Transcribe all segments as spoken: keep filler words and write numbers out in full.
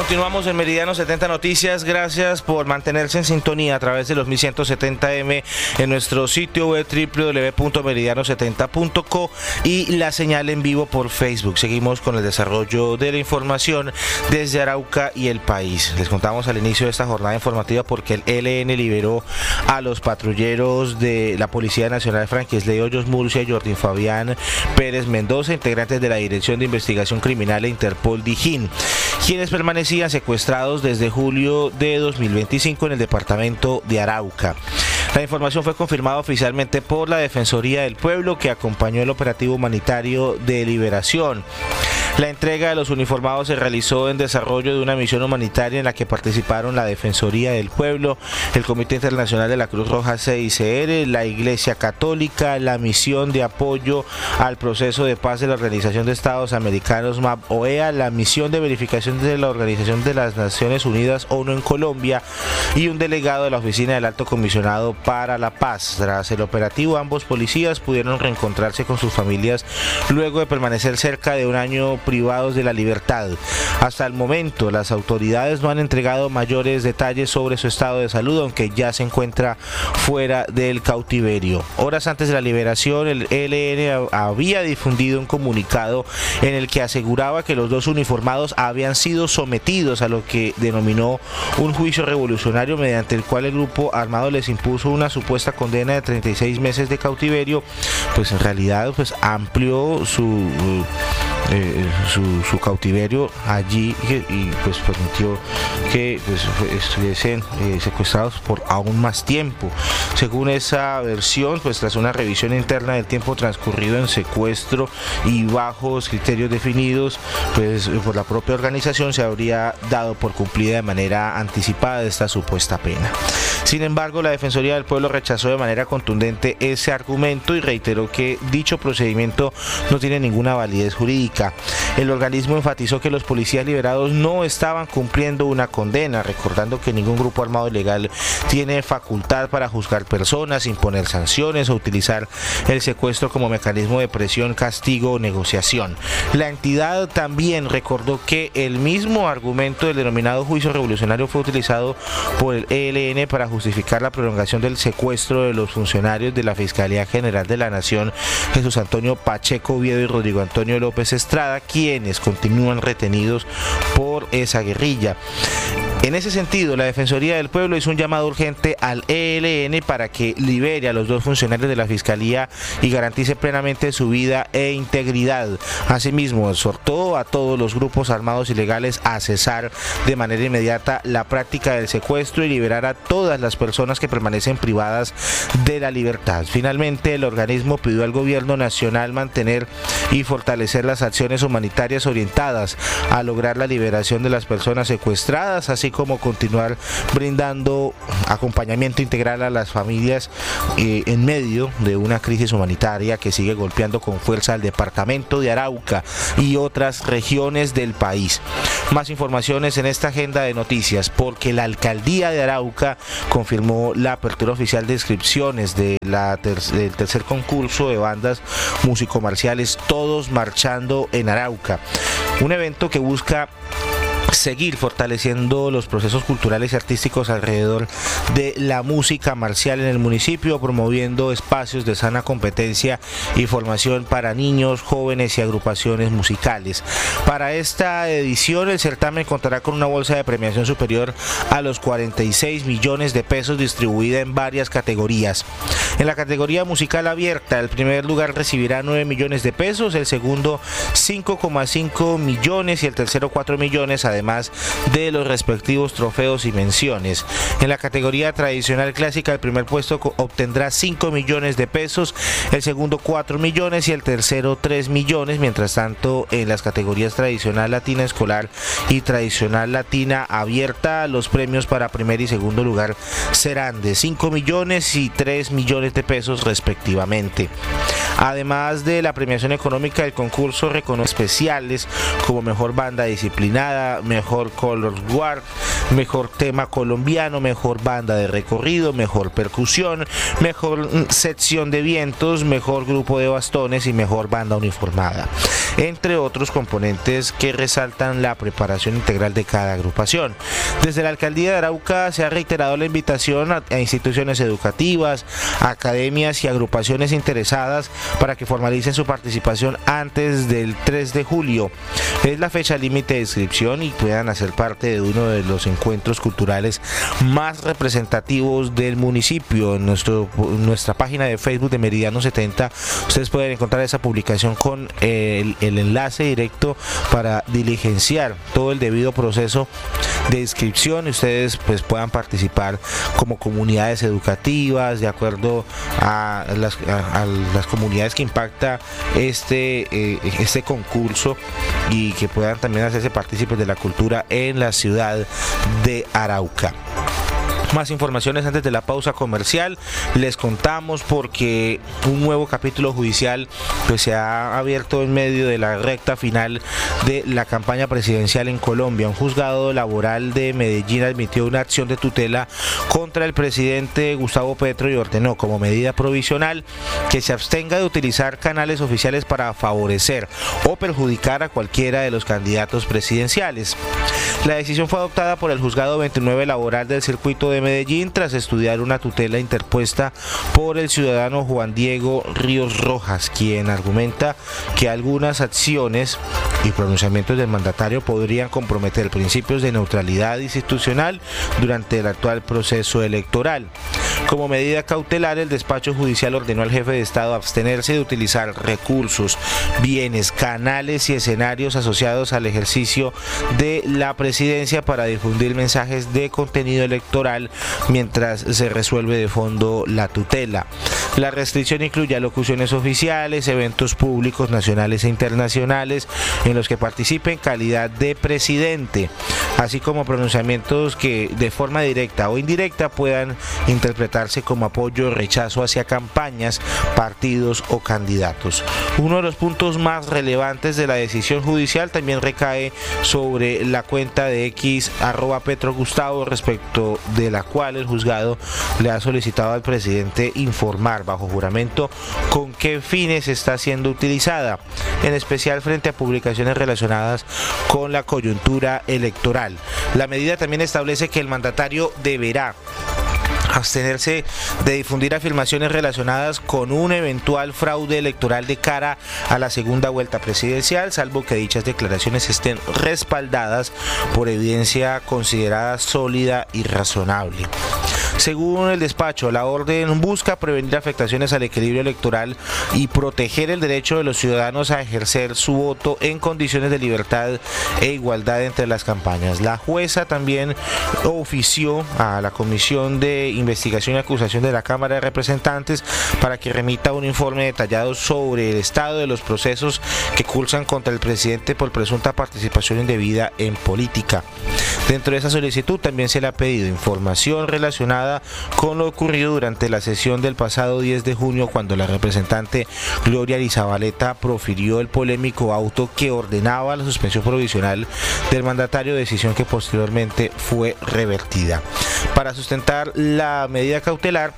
Continuamos en Meridiano setenta Noticias. Gracias por mantenerse en sintonía a través de los mil ciento setenta eme en nuestro sitio web doble u doble u doble u punto meridiano setenta punto co y la señal en vivo por Facebook. Seguimos con el desarrollo de la información desde Arauca y el país. Les contamos al inicio de esta jornada informativa porque el E L N liberó a los patrulleros de la Policía Nacional Franquisley Hoyos Murcia y Jordín Fabián Pérez Mendoza, integrantes de la Dirección de Investigación Criminal e Interpol Dijín, quienes permanecían secuestrados desde julio de dos mil veinticinco en el departamento de Arauca. La información fue confirmada oficialmente por la Defensoría del Pueblo, que acompañó el operativo humanitario de liberación. La entrega de los uniformados se realizó en desarrollo de una misión humanitaria en la que participaron la Defensoría del Pueblo, el Comité Internacional de la Cruz Roja C I C R, la Iglesia Católica, la Misión de Apoyo al Proceso de Paz de la Organización de Estados Americanos M A P O E A, la Misión de Verificación de la Organización de las Naciones Unidas ONU en Colombia y un delegado de la Oficina del Alto Comisionado para la Paz. Tras el operativo, ambos policías pudieron reencontrarse con sus familias luego de permanecer cerca de un año privados de la libertad. Hasta el momento, las autoridades no han entregado mayores detalles sobre su estado de salud, aunque ya se encuentra fuera del cautiverio. Horas antes de la liberación, el E L N había difundido un comunicado en el que aseguraba que los dos uniformados habían sido sometidos a lo que denominó un juicio revolucionario, mediante el cual el grupo armado les impuso una supuesta condena de treinta y seis meses de cautiverio. Pues en realidad pues amplió su Eh, su, su cautiverio allí y, y pues permitió que pues, estuviesen eh, secuestrados por aún más tiempo. Según esa versión, pues tras una revisión interna del tiempo transcurrido en secuestro y bajos criterios definidos pues por la propia organización, se habría dado por cumplida de manera anticipada esta supuesta pena. Sin embargo, la Defensoría del Pueblo rechazó de manera contundente ese argumento y reiteró que dicho procedimiento no tiene ninguna validez jurídica. El organismo enfatizó que los policías liberados no estaban cumpliendo una condena, recordando que ningún grupo armado ilegal tiene facultad para juzgar personas, imponer sanciones o utilizar el secuestro como mecanismo de presión, castigo o negociación. La entidad también recordó que el mismo argumento del denominado juicio revolucionario fue utilizado por el E L N para justificar la prolongación del secuestro de los funcionarios de la Fiscalía General de la Nación, Jesús Antonio Pacheco Oviedo y Rodrigo Antonio López Estrada, quienes continúan retenidos por esa guerrilla. En ese sentido, la Defensoría del Pueblo hizo un llamado urgente al E L N para que libere a los dos funcionarios de la Fiscalía y garantice plenamente su vida e integridad. Asimismo, exhortó a todos los grupos armados ilegales a cesar de manera inmediata la práctica del secuestro y liberar a todas las personas que permanecen privadas de la libertad. Finalmente, el organismo pidió al gobierno nacional mantener y fortalecer las acciones humanitarias orientadas a lograr la liberación de las personas secuestradas, así como continuar brindando acompañamiento integral a las familias eh, en medio de una crisis humanitaria que sigue golpeando con fuerza al departamento de Arauca y otras regiones del país. Más informaciones en esta agenda de noticias, porque la alcaldía de Arauca confirmó la apertura oficial de inscripciones de la ter- del tercer concurso de bandas músico-marciales Todos Marchando en Arauca, un evento que busca seguir fortaleciendo los procesos culturales y artísticos alrededor de la música marcial en el municipio, promoviendo espacios de sana competencia y formación para niños, jóvenes y agrupaciones musicales. Para esta edición, el certamen contará con una bolsa de premiación superior a los cuarenta y seis millones de pesos, distribuida en varias categorías. En la categoría musical abierta, el primer lugar recibirá nueve millones de pesos, el segundo cinco coma cinco millones y el tercero cuatro millones, además además de los respectivos trofeos y menciones. En la categoría tradicional clásica, el primer puesto obtendrá cinco millones de pesos, el segundo cuatro millones y el tercero tres millones. Mientras tanto, en las categorías tradicional latina escolar y tradicional latina abierta, los premios para primer y segundo lugar serán de cinco millones y tres millones de pesos respectivamente. Además de la premiación económica, el concurso reconoce especiales como mejor banda disciplinada, mejor color guard, mejor tema colombiano, mejor banda de recorrido, mejor percusión, mejor sección de vientos, mejor grupo de bastones y mejor banda uniformada, entre otros componentes que resaltan la preparación integral de cada agrupación. Desde la Alcaldía de Arauca se ha reiterado la invitación a, a instituciones educativas, academias y agrupaciones interesadas para que formalicen su participación antes del tres de julio. Es la fecha límite de inscripción y puedan hacer parte de uno de los encuentros culturales más representativos del municipio. En nuestro, nuestra página de Facebook de Meridiano setenta ustedes pueden encontrar esa publicación con el, el enlace directo para diligenciar todo el debido proceso de inscripción y ustedes pues puedan participar como comunidades educativas de acuerdo a las, a, a las comunidades que impacta este, eh, este concurso y que puedan también hacerse partícipes de la cultura en la ciudad de Arauca. Más informaciones antes de la pausa comercial. Les contamos porque un nuevo capítulo judicial pues se ha abierto en medio de la recta final de la campaña presidencial en Colombia. Un juzgado laboral de Medellín admitió una acción de tutela contra el presidente Gustavo Petro y ordenó como medida provisional que se abstenga de utilizar canales oficiales para favorecer o perjudicar a cualquiera de los candidatos presidenciales. La decisión fue adoptada por el juzgado veintinueve laboral del circuito de Medellín tras estudiar una tutela interpuesta por el ciudadano Juan Diego Ríos Rojas, quien argumenta que algunas acciones y pronunciamientos del mandatario podrían comprometer principios de neutralidad institucional durante el actual proceso electoral. Como medida cautelar, el despacho judicial ordenó al jefe de Estado abstenerse de utilizar recursos, bienes, canales y escenarios asociados al ejercicio de la presidencia para difundir mensajes de contenido electoral mientras se resuelve de fondo la tutela. La restricción incluye alocuciones oficiales, eventos públicos nacionales e internacionales en los que participe en calidad de presidente, así como pronunciamientos que de forma directa o indirecta puedan interpretarse como apoyo o rechazo hacia campañas, partidos o candidatos. Uno de los puntos más relevantes de la decisión judicial también recae sobre la cuenta de X arroba Petro Gustavo, respecto de la cual el juzgado le ha solicitado al presidente informar bajo juramento con qué fines está siendo utilizada, en especial frente a publicaciones relacionadas con la coyuntura electoral. La medida también establece que el mandatario deberá abstenerse de difundir afirmaciones relacionadas con un eventual fraude electoral de cara a la segunda vuelta presidencial, salvo que dichas declaraciones estén respaldadas por evidencia considerada sólida y razonable. Según el despacho, la orden busca prevenir afectaciones al equilibrio electoral y proteger el derecho de los ciudadanos a ejercer su voto en condiciones de libertad e igualdad entre las campañas. La jueza también ofició a la Comisión de Investigación y Acusación de la Cámara de Representantes para que remita un informe detallado sobre el estado de los procesos que cursan contra el presidente por presunta participación indebida en política. Dentro de esa solicitud también se le ha pedido información relacionada con lo ocurrido durante la sesión del pasado diez de junio, cuando la representante Gloria Lizabaleta profirió el polémico auto que ordenaba la suspensión provisional del mandatario, decisión que posteriormente fue revertida. Para sustentar la medida cautelar,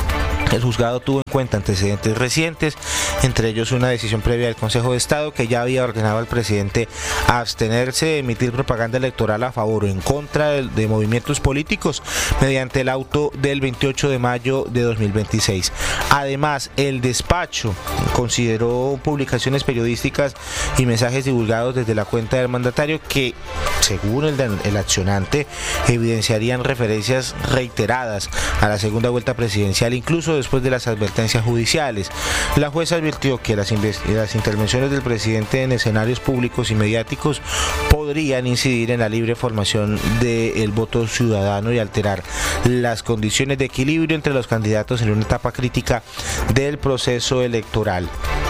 el juzgado tuvo en cuenta antecedentes recientes, entre ellos una decisión previa del Consejo de Estado que ya había ordenado al presidente a abstenerse de emitir propaganda electoral a favor o en contra de, de movimientos políticos mediante el auto del veintiocho de mayo de dos mil veintiséis. Además, el despacho consideró publicaciones periodísticas y mensajes divulgados desde la cuenta del mandatario que, según el, el accionante, evidenciarían referencias reiteradas a la segunda vuelta presidencial, incluso después de las advertencias judiciales. La jueza advirtió que las, las intervenciones del presidente en escenarios públicos y mediáticos podrían incidir en la libre formación del voto ciudadano y alterar las condiciones de equilibrio entre los candidatos en una etapa crítica del proceso electoral.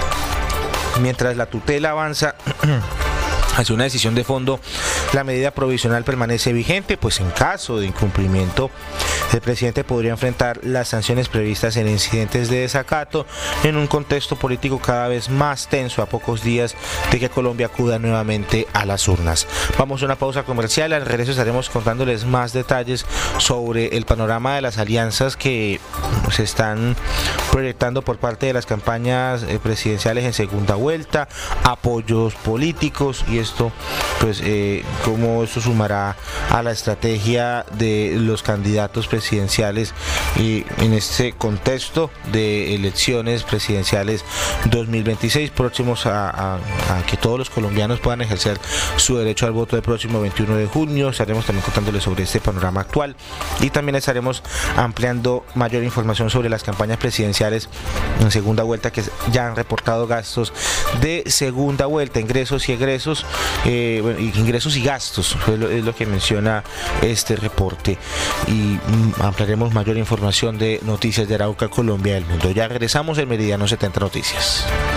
Mientras la tutela avanza hacia una decisión de fondo, la medida provisional permanece vigente, pues en caso de incumplimiento El presidente podría enfrentar las sanciones previstas en incidentes de desacato en un contexto político cada vez más tenso a pocos días de que Colombia acuda nuevamente a las urnas. Vamos a una pausa comercial, al regreso estaremos contándoles más detalles sobre el panorama de las alianzas que se están proyectando por parte de las campañas presidenciales en segunda vuelta, apoyos políticos y esto, pues, eh, cómo esto sumará a la estrategia de los candidatos presidenciales y en este contexto de elecciones presidenciales dos mil veintiséis próximos a, a, a que todos los colombianos puedan ejercer su derecho al voto el próximo veintiuno de junio. Estaremos también contándoles sobre este panorama actual y también estaremos ampliando mayor información sobre las campañas presidenciales en segunda vuelta que ya han reportado gastos de segunda vuelta, ingresos y egresos, eh, bueno, ingresos y gastos, es lo, es lo que menciona este reporte, y mm, ampliaremos mayor información de noticias de Arauca, Colombia, del mundo. Ya regresamos en Meridiano setenta Noticias.